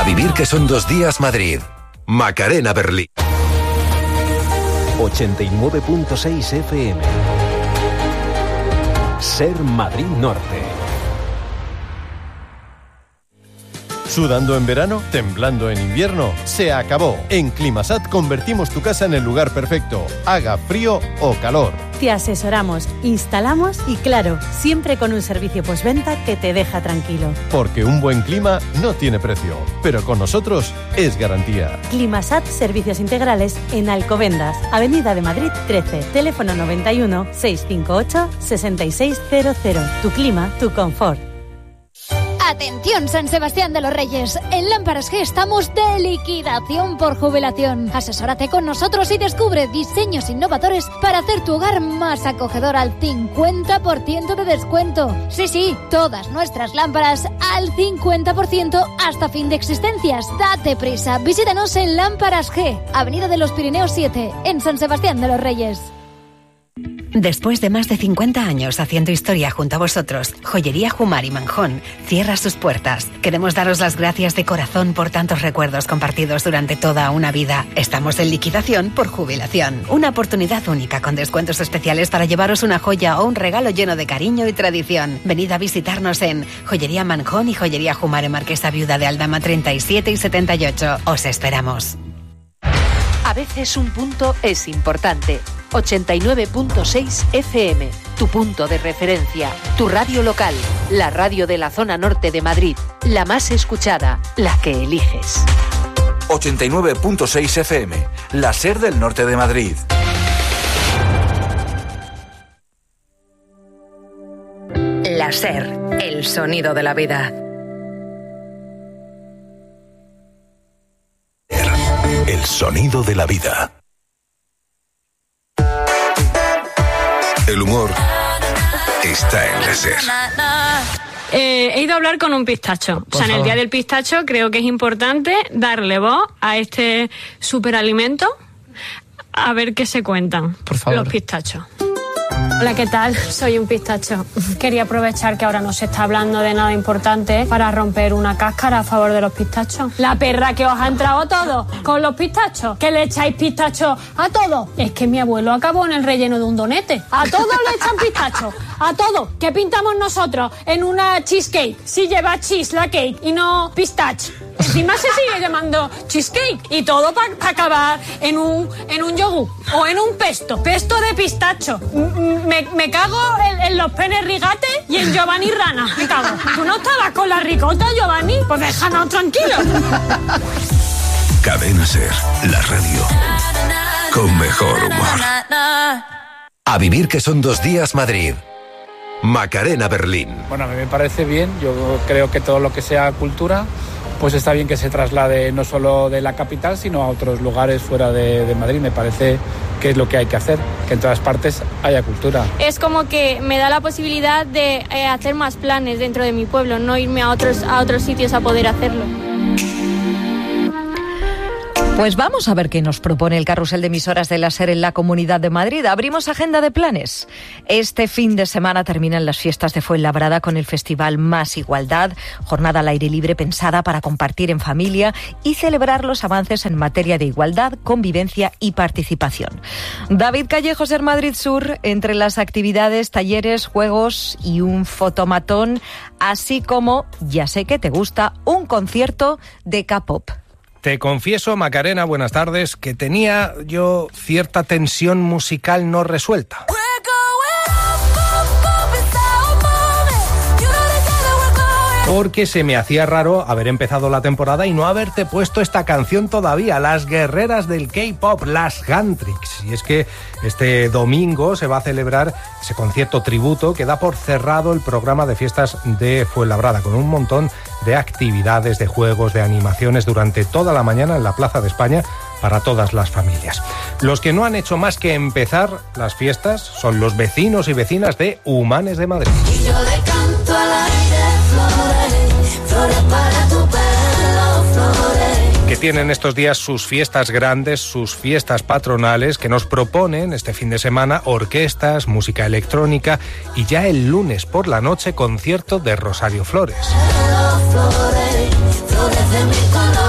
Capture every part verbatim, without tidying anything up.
A vivir que son dos días Madrid. Macarena Berlín. ochenta y nueve punto seis F M. Ser Madrid Norte. ¿Sudando en verano? ¿Temblando en invierno? Se acabó. En Climasat convertimos tu casa en el lugar perfecto, haga frío o calor. Te asesoramos, instalamos y claro, siempre con un servicio postventa que te deja tranquilo. Porque un buen clima no tiene precio, pero con nosotros es garantía. Climasat Servicios Integrales en Alcobendas, Avenida de Madrid trece, teléfono noventa y uno, seiscientos cincuenta y ocho, sesenta y seis cero cero. Tu clima, tu confort. Atención, San Sebastián de los Reyes. En Lámparas G estamos de liquidación por jubilación. Asesórate con nosotros y descubre diseños innovadores para hacer tu hogar más acogedor al cincuenta por ciento de descuento. Sí, sí, todas nuestras lámparas al cincuenta por ciento hasta fin de existencias. Date prisa, visítanos en Lámparas G, Avenida de los Pirineos siete, en San Sebastián de los Reyes. Después de más de cincuenta años haciendo historia junto a vosotros, Joyería Jumar y Manjón cierra sus puertas. Queremos daros las gracias de corazón por tantos recuerdos compartidos durante toda una vida. Estamos en liquidación por jubilación. Una oportunidad única con descuentos especiales para llevaros una joya o un regalo lleno de cariño y tradición. Venid a visitarnos en Joyería Manjón y Joyería Jumar en Marquesa Viuda de Aldama treinta y siete y setenta y ocho. Os esperamos. A veces un punto es importante. ochenta y nueve punto seis F M, tu punto de referencia, tu radio local, la radio de la zona norte de Madrid, la más escuchada, la que eliges. ochenta y nueve punto seis F M, la SER del norte de Madrid. La SER, el sonido de la vida. El sonido de la vida. El humor está en la SER. Eh, he ido a hablar con un pistacho. Por o sea, en el día del pistacho creo que es importante darle voz a este superalimento, a ver qué se cuentan los pistachos. Hola, ¿qué tal? Soy un pistacho. Quería aprovechar que ahora no se está hablando de nada importante para romper una cáscara a favor de los pistachos. La perra que os ha entrado todo con los pistachos, que le echáis pistachos a todo. Es que mi abuelo acabó en el relleno de un donete. A todos le echan pistachos, a todo. ¿Qué pintamos nosotros en una cheesecake? Si lleva cheese la cake y no pistache. Encima se sigue llamando cheesecake y todo para pa acabar en un en un yogur o en un pesto, pesto de pistacho. Me, me cago en, en los penes rigates y en Giovanni Rana. Me cago. ¿Tú no estabas con la ricota, Giovanni? Pues déjanos tranquilos. Cadena SER, la radio con mejor humor. A vivir que son dos días Madrid. Macarena Berlín. Bueno, a mí me parece bien. Yo creo que todo lo que sea cultura, pues está bien que se traslade no solo de la capital, sino a otros lugares fuera de, de Madrid. Me parece que es lo que hay que hacer, que en todas partes haya cultura. Es como que me da la posibilidad de eh, hacer más planes dentro de mi pueblo, no irme a otros, a otros sitios a poder hacerlo. Pues vamos a ver qué nos propone el carrusel de emisoras de la SER en la Comunidad de Madrid. Abrimos agenda de planes. Este fin de semana terminan las fiestas de Fuenlabrada con el festival Más Igualdad, jornada al aire libre pensada para compartir en familia y celebrar los avances en materia de igualdad, convivencia y participación. David Callejo, SER Madrid Sur, entre las actividades, talleres, juegos y un fotomatón, así como, ya sé que te gusta, un concierto de K-pop. Te confieso, Macarena, buenas tardes, que tenía yo cierta tensión musical no resuelta. Porque se me hacía raro haber empezado la temporada y no haberte puesto esta canción todavía, Las Guerreras del K-pop, las Gantrix. Y es que este domingo se va a celebrar ese concierto tributo que da por cerrado el programa de fiestas de Fuenlabrada, con un montón de actividades, de juegos, de animaciones durante toda la mañana en la Plaza de España para todas las familias. Los que no han hecho más que empezar las fiestas son los vecinos y vecinas de Humanes de Madrid. Y yo le canto al aire flores, flores para tu pelo, flores. Que tienen estos días sus fiestas grandes, sus fiestas patronales, que nos proponen este fin de semana orquestas, música electrónica y ya el lunes por la noche concierto de Rosario Flores. Flores, flores de mi color.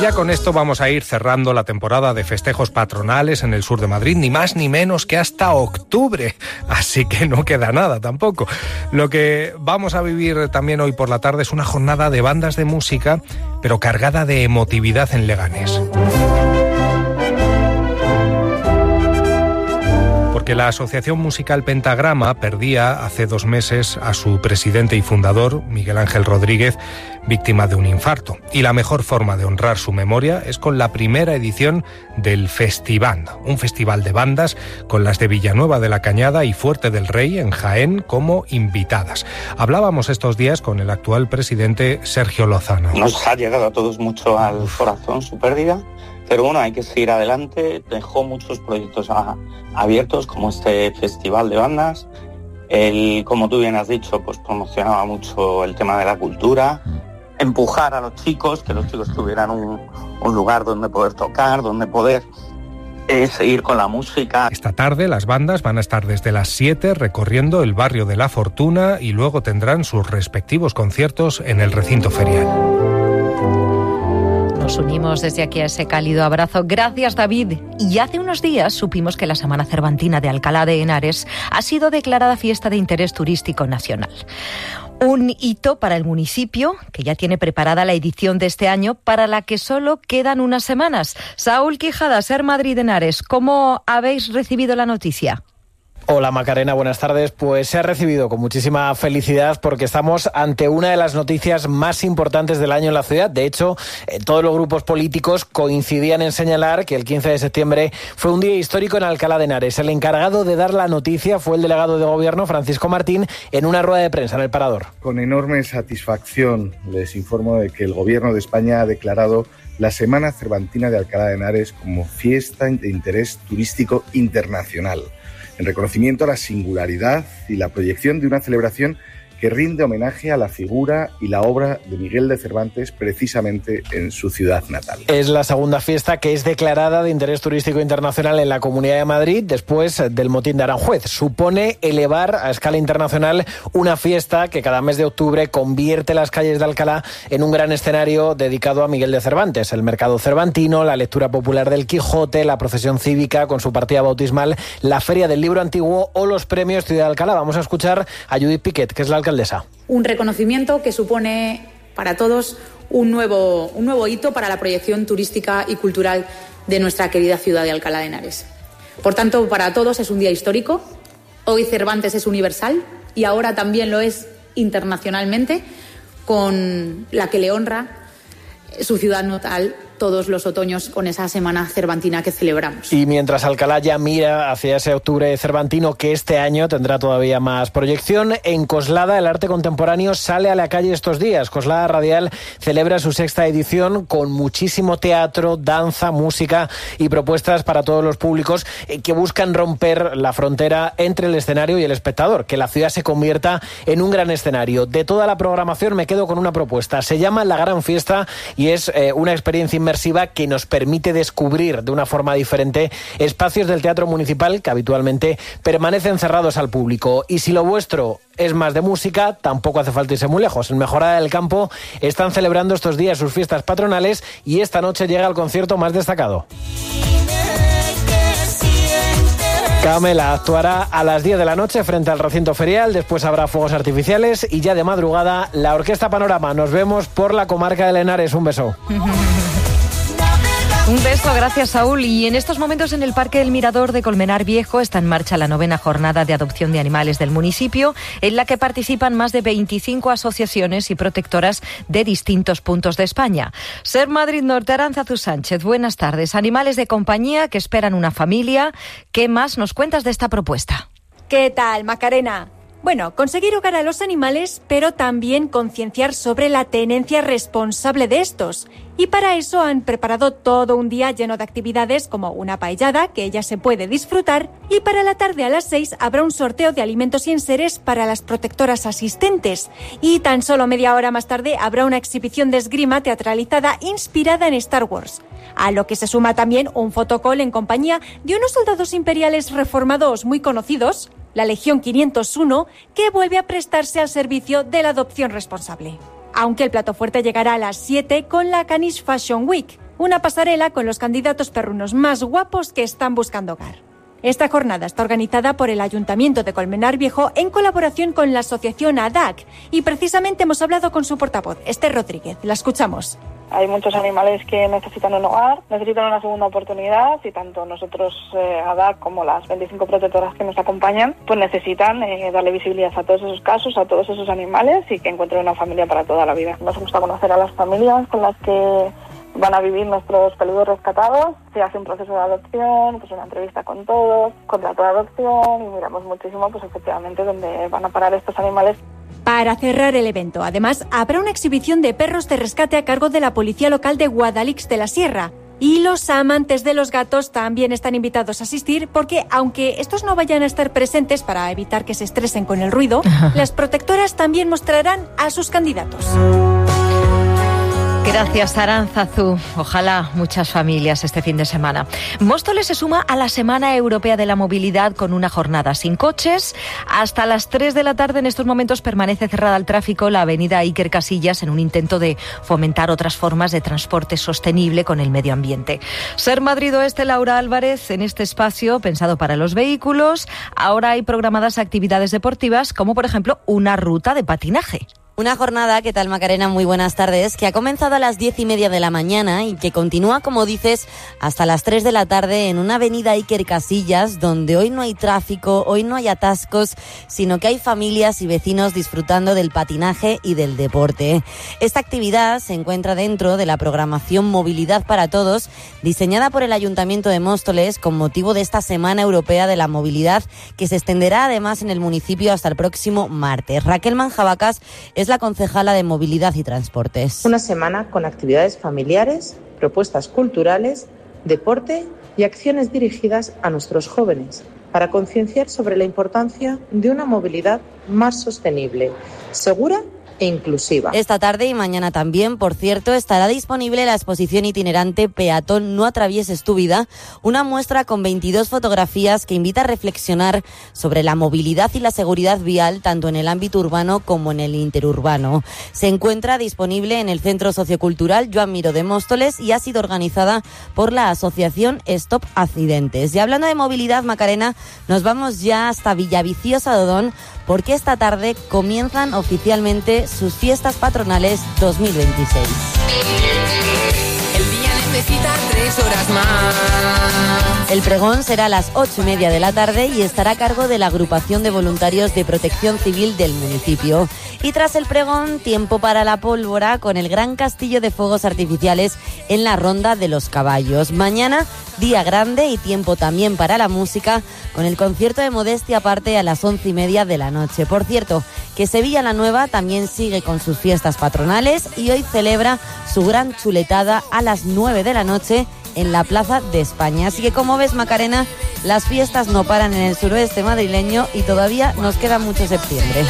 ya con esto vamos a ir cerrando la temporada de festejos patronales en el sur de Madrid, ni más ni menos que hasta octubre, así que no queda nada tampoco. Lo que vamos a vivir también hoy por la tarde es una jornada de bandas de música, pero cargada de emotividad en Leganés. Porque la Asociación Musical Pentagrama perdía hace dos meses a su presidente y fundador, Miguel Ángel Rodríguez, víctima de un infarto. Y la mejor forma de honrar su memoria es con la primera edición del Festivand, un festival de bandas con las de Villanueva de la Cañada y Fuerte del Rey en Jaén como invitadas. Hablábamos estos días con el actual presidente Sergio Lozano. Nos ha llegado a todos mucho al corazón su pérdida. Pero bueno, hay que seguir adelante. Dejó muchos proyectos a, abiertos, como este festival de bandas. Él, como tú bien has dicho, pues promocionaba mucho el tema de la cultura, empujar a los chicos, que los chicos tuvieran un, un lugar donde poder tocar, donde poder eh, seguir con la música. Esta tarde las bandas van a estar desde las siete recorriendo el barrio de La Fortuna y luego tendrán sus respectivos conciertos en el recinto ferial. Nos unimos desde aquí a ese cálido abrazo. Gracias, David. Y hace unos días supimos que la Semana Cervantina de Alcalá de Henares ha sido declarada fiesta de interés turístico nacional. Un hito para el municipio, que ya tiene preparada la edición de este año, para la que solo quedan unas semanas. Saúl Quijada, Ser Madrid Henares, ¿cómo habéis recibido la noticia? Hola Macarena, buenas tardes. Pues se ha recibido con muchísima felicidad porque estamos ante una de las noticias más importantes del año en la ciudad. De hecho, eh, todos los grupos políticos coincidían en señalar que el quince de septiembre fue un día histórico en Alcalá de Henares. El encargado de dar la noticia fue el delegado de Gobierno, Francisco Martín, en una rueda de prensa en el Parador. Con enorme satisfacción les informo de que el Gobierno de España ha declarado la Semana Cervantina de Alcalá de Henares como fiesta de interés turístico internacional, en reconocimiento a la singularidad y la proyección de una celebración que rinde homenaje a la figura y la obra de Miguel de Cervantes precisamente en su ciudad natal. Es la segunda fiesta que es declarada de interés turístico internacional en la Comunidad de Madrid después del motín de Aranjuez. Supone elevar a escala internacional una fiesta que cada mes de octubre convierte las calles de Alcalá en un gran escenario dedicado a Miguel de Cervantes. El mercado cervantino, la lectura popular del Quijote, la procesión cívica con su partida bautismal, la feria del libro antiguo o los premios Ciudad de Alcalá. Vamos a escuchar a Judith Piquet, que es la alcaldesa. Un reconocimiento que supone para todos un nuevo, un nuevo hito para la proyección turística y cultural de nuestra querida ciudad de Alcalá de Henares. Por tanto, para todos es un día histórico. Hoy Cervantes es universal y ahora también lo es internacionalmente, con la que le honra su ciudad natal todos los otoños con esa Semana Cervantina que celebramos. Y mientras Alcalá ya mira hacia ese octubre cervantino que este año tendrá todavía más proyección, en Coslada el arte contemporáneo sale a la calle estos días. Coslada Radial celebra su sexta edición con muchísimo teatro, danza, música y propuestas para todos los públicos que buscan romper la frontera entre el escenario y el espectador, que la ciudad se convierta en un gran escenario. De toda la programación me quedo con una propuesta. Se llama La Gran Fiesta y es eh, una experiencia inmersiva que nos permite descubrir de una forma diferente espacios del Teatro Municipal que habitualmente permanecen cerrados al público. Y si lo vuestro es más de música, tampoco hace falta irse muy lejos. En Mejorada del Campo están celebrando estos días sus fiestas patronales y esta noche llega el concierto más destacado. Camela actuará a las diez de la noche frente al recinto ferial, después habrá fuegos artificiales y ya de madrugada la Orquesta Panorama. Nos vemos por la comarca de Henares. Un beso. Un beso, gracias Saúl. Y en estos momentos en el Parque del Mirador de Colmenar Viejo está en marcha la novena jornada de adopción de animales del municipio, en la que participan más de veinticinco asociaciones y protectoras de distintos puntos de España. Ser Madrid Norte, Arantzazu Sánchez, buenas tardes. Animales de compañía que esperan una familia. ¿Qué más nos cuentas de esta propuesta? ¿Qué tal, Macarena? Bueno, conseguir hogar a los animales, pero también concienciar sobre la tenencia responsable de estos. Y para eso han preparado todo un día lleno de actividades como una paellada, que ya se puede disfrutar, y para la tarde a las seis habrá un sorteo de alimentos y enseres para las protectoras asistentes. Y tan solo media hora más tarde habrá una exhibición de esgrima teatralizada inspirada en Star Wars. A lo que se suma también un fotocall en compañía de unos soldados imperiales reformados muy conocidos, la Legión quinientos uno, que vuelve a prestarse al servicio de la adopción responsable. Aunque el plato fuerte llegará a las siete con la Caniche Fashion Week. una pasarela con los candidatos perrunos más guapos que están buscando hogar. Esta jornada está organizada por el Ayuntamiento de Colmenar Viejo en colaboración con la asociación A D A C y precisamente hemos hablado con su portavoz, Esther Rodríguez. La escuchamos. Hay muchos animales que necesitan un hogar, necesitan una segunda oportunidad y tanto nosotros, eh, A D A C, como las veinticinco protectoras que nos acompañan, pues necesitan eh, darle visibilidad a todos esos casos, a todos esos animales y que encuentren una familia para toda la vida. Nos gusta conocer a las familias con las que van a vivir nuestros peludos rescatados, se hace un proceso de adopción, pues una entrevista con todos, contrato de adopción y miramos muchísimo pues efectivamente dónde van a parar estos animales. Para cerrar el evento, además, habrá una exhibición de perros de rescate a cargo de la Policía Local de Guadalix de la Sierra. Y los amantes de los gatos también están invitados a asistir porque, aunque estos no vayan a estar presentes para evitar que se estresen con el ruido, las protectoras también mostrarán a sus candidatos. Gracias, Aránzazu. Ojalá muchas familias este fin de semana. Móstoles se suma a la Semana Europea de la Movilidad con una jornada sin coches. Hasta las tres de la tarde en estos momentos permanece cerrada al tráfico la avenida Iker Casillas en un intento de fomentar otras formas de transporte sostenible con el medio ambiente. Ser Madrid Oeste, Laura Álvarez, en este espacio pensado para los vehículos. Ahora hay programadas actividades deportivas como, por ejemplo, una ruta de patinaje. Una jornada, ¿qué tal, Macarena? Muy buenas tardes, que ha comenzado a las diez y media de la mañana y que continúa, como dices, hasta las tres de la tarde en una avenida Iker Casillas, donde hoy no hay tráfico, hoy no hay atascos, sino que hay familias y vecinos disfrutando del patinaje y del deporte. Esta actividad se encuentra dentro de la programación Movilidad para Todos, diseñada por el Ayuntamiento de Móstoles con motivo de esta Semana Europea de la Movilidad, que se extenderá además en el municipio hasta el próximo martes. Raquel Manjabacas es la concejala de Movilidad y Transportes. Una semana con actividades familiares, propuestas culturales, deporte y acciones dirigidas a nuestros jóvenes para concienciar sobre la importancia de una movilidad más sostenible, segura e inclusiva. Esta tarde y mañana también, por cierto, estará disponible la exposición itinerante Peatón, no atravieses tu vida, una muestra con veintidós fotografías que invita a reflexionar sobre la movilidad y la seguridad vial tanto en el ámbito urbano como en el interurbano. Se encuentra disponible en el Centro Sociocultural Joan Miró de Móstoles y ha sido organizada por la asociación Stop Accidentes. Y hablando de movilidad, Macarena, nos vamos ya hasta Villaviciosa de Odón, porque esta tarde comienzan oficialmente sus fiestas patronales dos mil veintiséis. El día necesita tres horas más. El pregón será a las ocho y media de la tarde y estará a cargo de la agrupación de voluntarios de protección civil del municipio. Y tras el pregón, tiempo para la pólvora con el gran castillo de fuegos artificiales en la Ronda de los Caballos. Mañana, día grande y tiempo también para la música con el concierto de Modestia aparte a las once y media de la noche. Por cierto, que Sevilla la Nueva también sigue con sus fiestas patronales y hoy celebra su gran chuletada a las nueve de la noche en la Plaza de España. Así que, como ves, Macarena, las fiestas no paran en el suroeste madrileño y todavía nos queda mucho septiembre.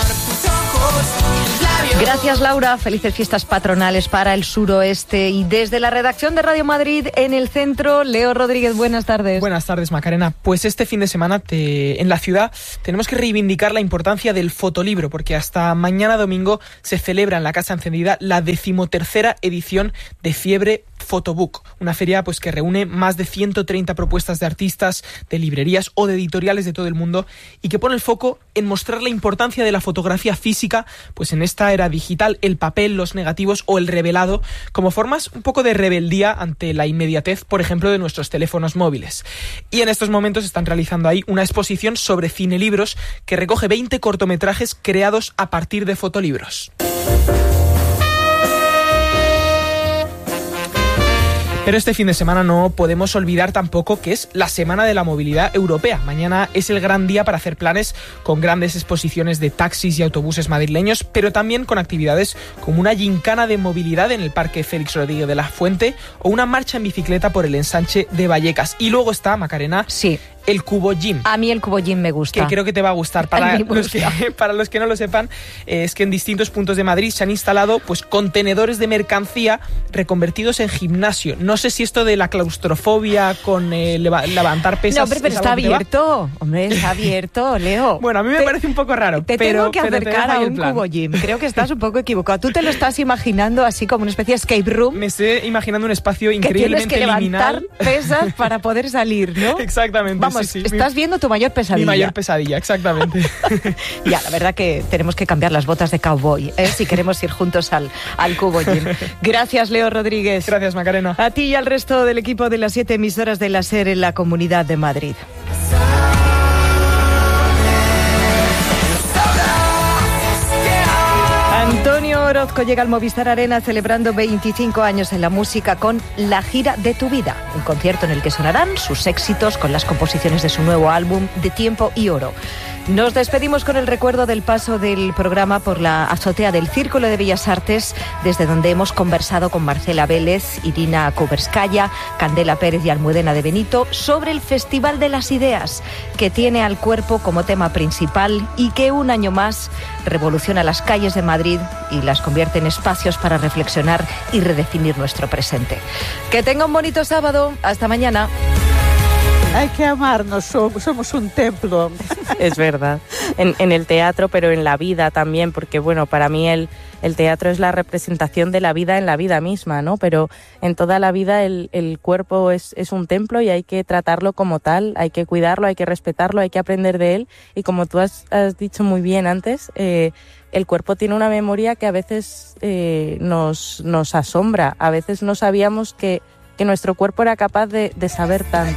Gracias, Laura. Felices fiestas patronales para el suroeste. Y desde la redacción de Radio Madrid en el centro, Leo Rodríguez, buenas tardes. Buenas tardes, Macarena. Pues este fin de semana te, en la ciudad tenemos que reivindicar la importancia del fotolibro, porque hasta mañana domingo se celebra en la Casa Encendida la decimotercera edición de Fiebre Photobook, una feria pues que reúne más de ciento treinta propuestas de artistas, de librerías o de editoriales de todo el mundo y que pone el foco en mostrar la importancia de la fotografía física, pues en esta era digital, el papel, los negativos o el revelado, como formas un poco de rebeldía ante la inmediatez, por ejemplo, de nuestros teléfonos móviles. Y en estos momentos están realizando ahí una exposición sobre cinelibros que recoge veinte cortometrajes creados a partir de fotolibros. Pero este fin de semana no podemos olvidar tampoco que es la Semana de la Movilidad Europea. Mañana es el gran día para hacer planes con grandes exposiciones de taxis y autobuses madrileños, pero también con actividades como una gincana de movilidad en el Parque Félix Rodríguez de la Fuente o una marcha en bicicleta por el ensanche de Vallecas. Y luego está, Macarena, sí. el Cubo Gym. A mí el Cubo Gym me gusta. Que creo que te va a gustar. Para, a los, que, para los que no lo sepan, eh, es que en distintos puntos de Madrid se han instalado pues contenedores de mercancía reconvertidos en gimnasio. No sé si esto de la claustrofobia con eh, leva, levantar pesas... No, hombre, pero está abierto. Hombre, está abierto, Leo. Bueno, a mí me te, parece un poco raro. Te pero, tengo que acercar a un Cubo Gym. Creo que estás un poco equivocado. Tú te lo estás imaginando así como una especie de escape room. Me estoy imaginando un espacio increíblemente que tienes que levantar liminal. pesas para poder salir, ¿no? Exactamente. Vamos, sí, sí. estás mi, viendo tu mayor pesadilla. Mi mayor pesadilla, exactamente. Ya, la verdad que tenemos que cambiar las botas de cowboy, ¿eh? Si queremos ir juntos al, al Cubo Gym. Gracias, Leo Rodríguez. Gracias, Macarena. A ti y al resto del equipo de las siete emisoras de la SER en la Comunidad de Madrid. Antonio Orozco llega al Movistar Arena celebrando veinticinco años en la música con La gira de tu vida, un concierto en el que sonarán sus éxitos con las composiciones de su nuevo álbum De Tiempo y Oro. Nos despedimos con el recuerdo del paso del programa por la azotea del Círculo de Bellas Artes, desde donde hemos conversado con Marcela Vélez, Irina Kuberskaya, Candela Pérez y Almudena de Benito sobre el Festival de las Ideas, que tiene al cuerpo como tema principal y que un año más revoluciona las calles de Madrid y las convierte en espacios para reflexionar y redefinir nuestro presente. Que tenga un bonito sábado. Hasta mañana. Hay que amarnos, somos un templo. Es verdad, en, en el teatro, pero en la vida también, porque bueno, para mí el, el teatro es la representación de la vida en la vida misma, ¿no? Pero en toda la vida el, el cuerpo es, es un templo y hay que tratarlo como tal, hay que cuidarlo, hay que respetarlo, hay que aprender de él. Y como tú has, has dicho muy bien antes, eh, el cuerpo tiene una memoria que a veces eh, nos, nos asombra, a veces no sabíamos que, que nuestro cuerpo era capaz de, de saber tanto.